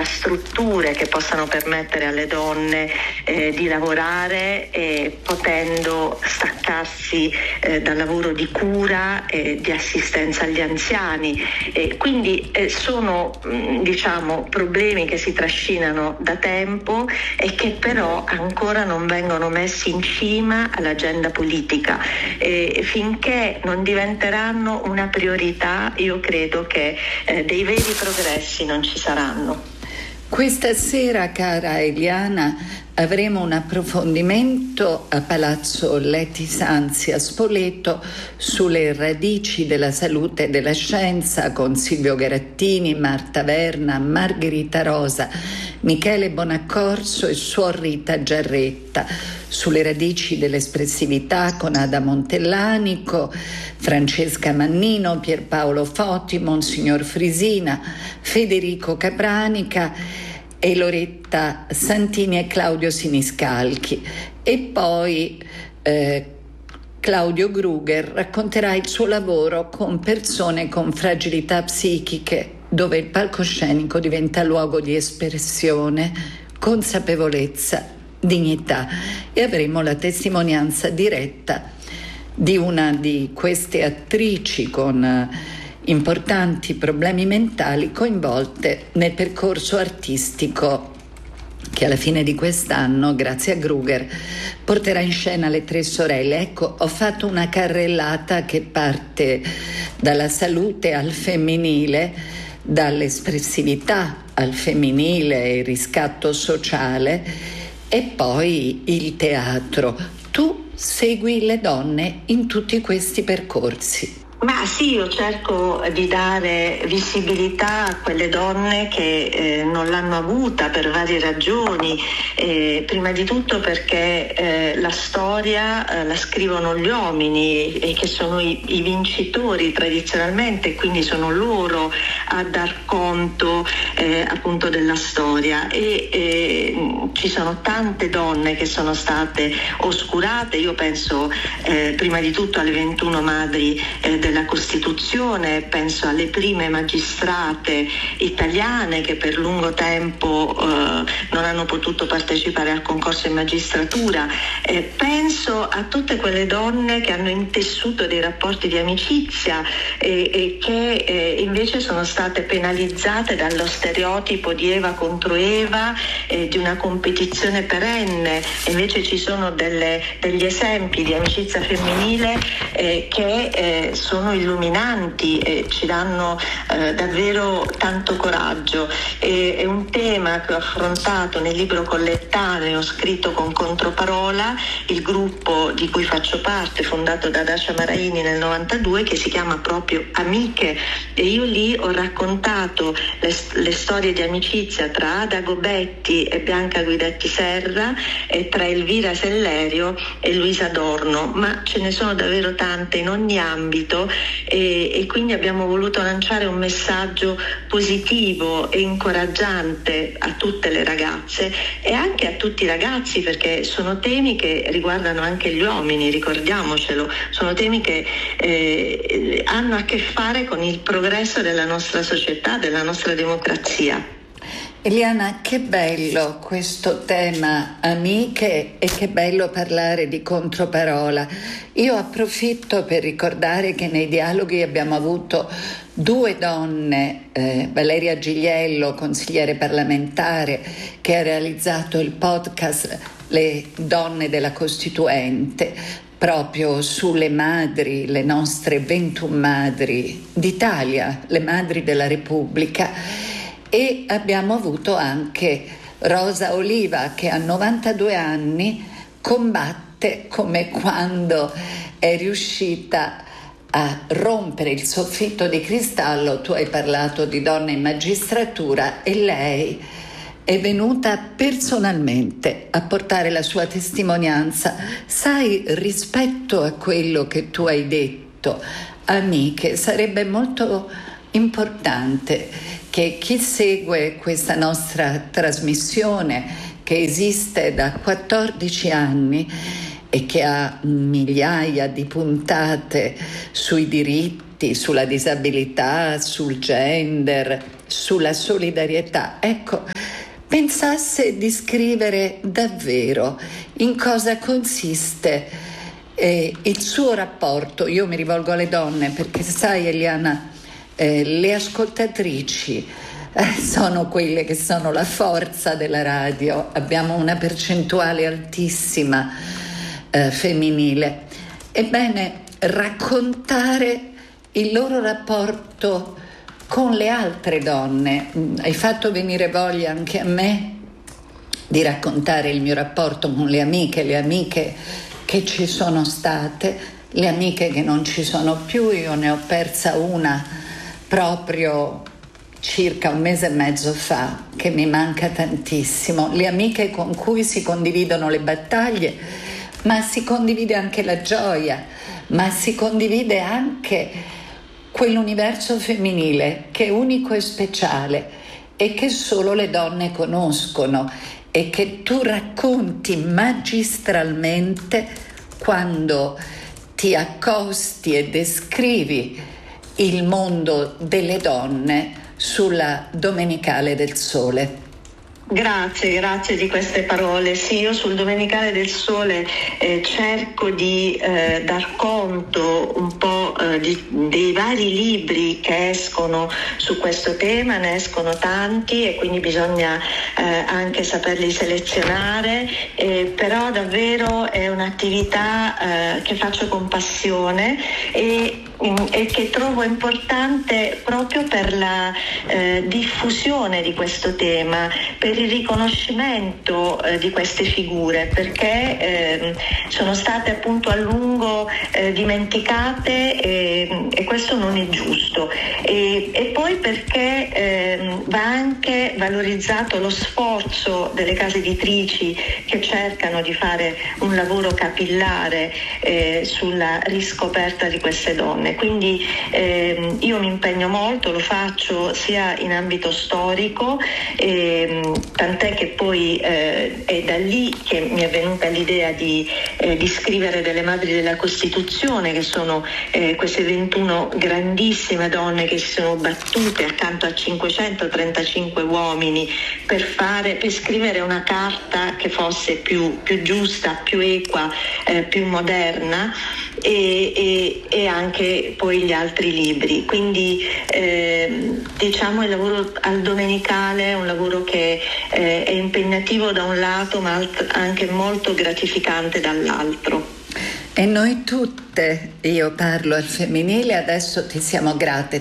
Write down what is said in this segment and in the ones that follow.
strutture che possano permettere alle donne di lavorare, potendo staccarsi dal lavoro di cura e di assistenza agli anziani. Quindi sono problemi che si trascinano da tempo e che però ancora non vengono messi in cima all'agenda politica. Finché non diventeranno una priorità, io credo che dei veri progressi non ci saranno. Questa sera, cara Eliana, avremo un approfondimento a Palazzo Leti Sanzi a Spoleto sulle radici della salute e della scienza con Silvio Garattini, Marta Verna, Margherita Rosa, Michele Bonaccorso e Suor Rita Giarretta, sulle radici dell'espressività con Ada Montellanico, Francesca Mannino, Pierpaolo Foti, Monsignor Frisina, Federico Capranica e Loretta Santini e Claudio Siniscalchi. E poi Claudio Gruger racconterà il suo lavoro con persone con fragilità psichiche, dove il palcoscenico diventa luogo di espressione, consapevolezza, dignità, e avremo la testimonianza diretta di una di queste attrici con importanti problemi mentali coinvolte nel percorso artistico che alla fine di quest'anno, grazie a Gruger, porterà in scena Le Tre Sorelle. Ecco, ho fatto una carrellata che parte dalla salute al femminile, dall'espressività al femminile e il riscatto sociale, e poi il teatro. Tu segui le donne in tutti questi percorsi. Ma sì, io cerco di dare visibilità a quelle donne che non l'hanno avuta per varie ragioni, prima di tutto perché la storia la scrivono gli uomini, e che sono i vincitori tradizionalmente, quindi sono loro a dar conto appunto della storia, e ci sono tante donne che sono state oscurate. Io penso prima di tutto alle 21 madri della Costituzione, penso alle prime magistrate italiane che per lungo tempo non hanno potuto partecipare al concorso in magistratura, penso a tutte quelle donne che hanno intessuto dei rapporti di amicizia e che invece sono state penalizzate dallo stereotipo di Eva contro Eva, di una competizione perenne. Invece ci sono degli esempi di amicizia femminile che sono illuminanti e ci danno davvero tanto coraggio. È un tema che ho affrontato nel libro Collettaneo, scritto con Controparola, il gruppo di cui faccio parte, fondato da Dacia Maraini nel 92, che si chiama proprio Amiche, e io lì ho raccontato le storie di amicizia tra Ada Gobetti e Bianca Guidetti Serra, e tra Elvira Sellerio e Luisa Adorno, ma ce ne sono davvero tante in ogni ambito, e quindi abbiamo voluto lanciare un messaggio positivo e incoraggiante a tutte le ragazze e anche a tutti i ragazzi, perché sono temi che riguardano anche gli uomini, ricordiamocelo, sono temi che hanno a che fare con il progresso della nostra società, della nostra democrazia. Eliana, che bello questo tema Amiche, e che bello parlare di Controparola. Io approfitto per ricordare che nei dialoghi abbiamo avuto due donne, Valeria Gigliello, consigliere parlamentare, che ha realizzato il podcast Le donne della Costituente, proprio sulle madri, le nostre 21 madri d'Italia, le madri della Repubblica. E abbiamo avuto anche Rosa Oliva, che a 92 anni combatte come quando è riuscita a rompere il soffitto di cristallo. Tu hai parlato di donne in magistratura e lei è venuta personalmente a portare la sua testimonianza. Sai, rispetto a quello che tu hai detto, Amiche, sarebbe molto importante che chi segue questa nostra trasmissione, che esiste da 14 anni e che ha migliaia di puntate sui diritti, sulla disabilità, sul gender, sulla solidarietà, ecco, pensasse di scrivere davvero in cosa consiste il suo rapporto. Io mi rivolgo alle donne perché sai, Eliana, le ascoltatrici sono quelle che sono la forza della radio, abbiamo una percentuale altissima femminile. Ebbene, raccontare il loro rapporto con le altre donne, hai fatto venire voglia anche a me di raccontare il mio rapporto con le amiche che ci sono state, le amiche che non ci sono più. Io ne ho persa una proprio circa un mese e mezzo fa, che mi manca tantissimo, le amiche con cui si condividono le battaglie, ma si condivide anche la gioia, ma si condivide anche quell'universo femminile che è unico e speciale e che solo le donne conoscono e che tu racconti magistralmente quando ti accosti e descrivi il mondo delle donne sulla Domenicale del Sole. Grazie di queste parole. Sì, io sul Domenicale del Sole cerco di dar conto un po' dei vari libri che escono su questo tema, ne escono tanti e quindi bisogna anche saperli selezionare, però davvero è un'attività che faccio con passione e che trovo importante proprio per la diffusione di questo tema, per il riconoscimento di queste figure, perché sono state appunto a lungo dimenticate e questo non è giusto, e poi perché va anche valorizzato lo sforzo delle case editrici che cercano di fare un lavoro capillare sulla riscoperta di queste donne. Quindi io mi impegno molto, lo faccio sia in ambito storico, tant'è che poi è da lì che mi è venuta l'idea di scrivere delle madri della Costituzione, che sono queste 21 grandissime donne che si sono battute accanto a 535 uomini per scrivere una carta che fosse più giusta, più equa, più moderna, e anche poi gli altri libri. Quindi diciamo il lavoro al Domenicale è un lavoro che è impegnativo da un lato ma anche molto gratificante dall'altro. E noi tutte, io parlo al femminile, adesso ti siamo grate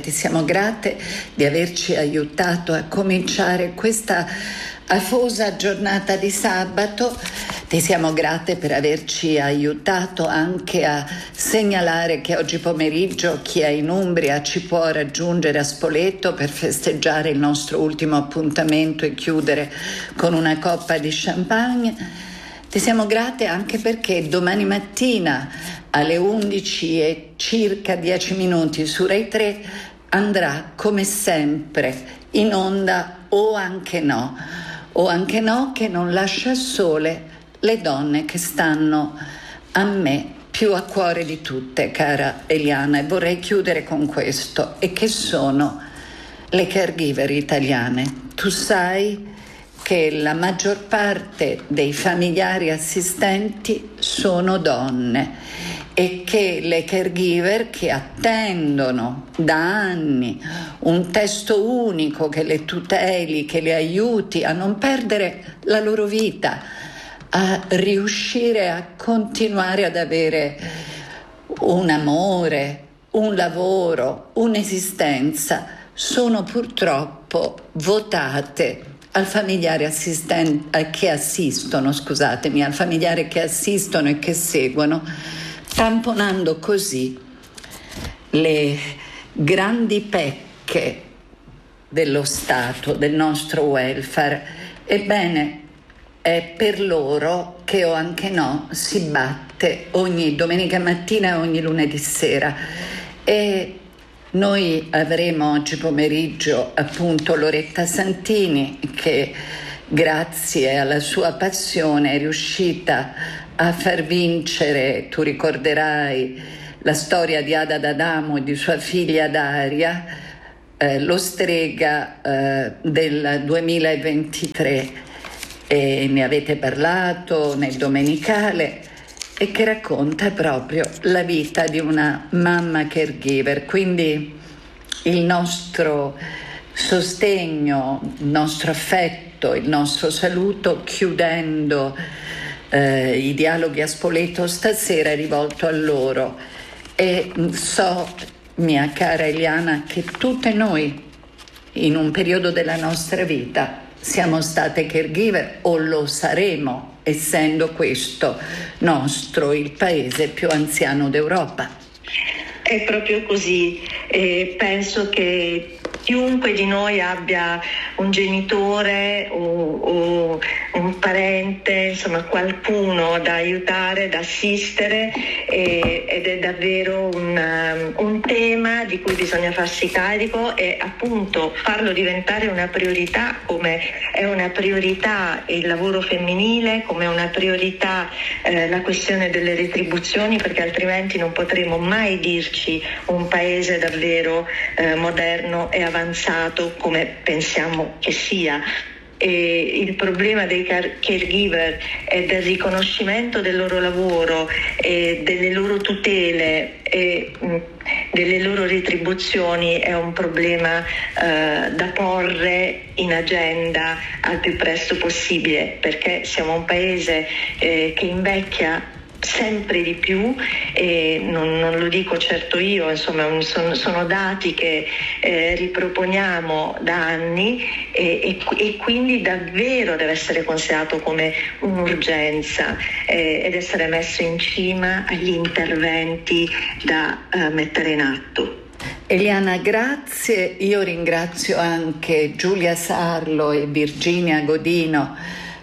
di averci aiutato a cominciare questa afosa giornata di sabato. Ti siamo grate per averci aiutato anche a segnalare che oggi pomeriggio chi è in Umbria ci può raggiungere a Spoleto per festeggiare il nostro ultimo appuntamento e chiudere con una coppa di champagne. Ti siamo grate anche perché domani mattina alle 11 e circa 10 minuti su Rai 3 andrà come sempre in onda O anche no, che non lascia sole le donne che stanno a me più a cuore di tutte, cara Eliana, e vorrei chiudere con questo, e che sono le caregiver italiane. Tu sai che la maggior parte dei familiari assistenti sono donne e che le caregiver, che attendono da anni un testo unico che le tuteli, che le aiuti a non perdere la loro vita, a riuscire a continuare ad avere un amore, un lavoro, un'esistenza, sono purtroppo votate al familiare che assistono e che seguono, tamponando così le grandi pecche dello Stato, del nostro welfare. Ebbene, è per loro che O anche no si batte ogni domenica mattina e ogni lunedì sera. E noi avremo oggi pomeriggio appunto Loretta Santini, che grazie alla sua passione è riuscita a far vincere, tu ricorderai, la storia di Ada d'Adamo e di sua figlia Daria, Lo Strega del 2023, e ne avete parlato nel Domenicale, e che racconta proprio la vita di una mamma caregiver. Quindi il nostro sostegno, il nostro affetto, il nostro saluto, chiudendo i dialoghi a Spoleto stasera, è rivolto a loro. E so, mia cara Eliana, che tutte noi in un periodo della nostra vita siamo state caregiver o lo saremo, essendo questo nostro il paese più anziano d'Europa. È proprio così, penso che chiunque di noi abbia un genitore o un parente, insomma qualcuno da aiutare, da assistere, ed è davvero un tema di cui bisogna farsi carico e appunto farlo diventare una priorità, come è una priorità il lavoro femminile, come è una priorità la questione delle retribuzioni, perché altrimenti non potremo mai dirci un paese davvero moderno e avanzato come pensiamo che sia. E il problema dei caregiver e del riconoscimento del loro lavoro e delle loro tutele e delle loro retribuzioni è un problema da porre in agenda al più presto possibile, perché siamo un paese che invecchia sempre di più, e non lo dico certo io, insomma sono dati che riproponiamo da anni, e quindi davvero deve essere considerato come un'urgenza ed essere messo in cima agli interventi da mettere in atto. Eliana, grazie. Io ringrazio anche Giulia Sarlo e Virginia Godino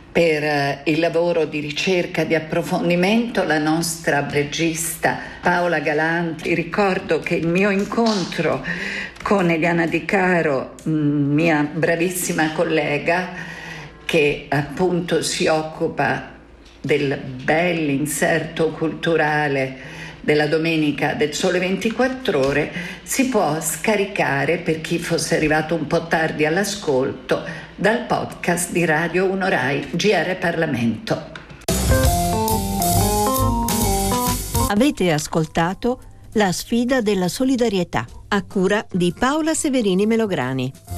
per il lavoro di ricerca, di approfondimento, la nostra regista Paola Galanti. Ricordo che il mio incontro con Eliana Di Caro, mia bravissima collega, che appunto si occupa del bell'inserto culturale della domenica del Sole 24 Ore, si può scaricare, per chi fosse arrivato un po' tardi all'ascolto, dal podcast di Radio 1 Rai GR Parlamento. Avete ascoltato La sfida della solidarietà, a cura di Paola Severini Melograni.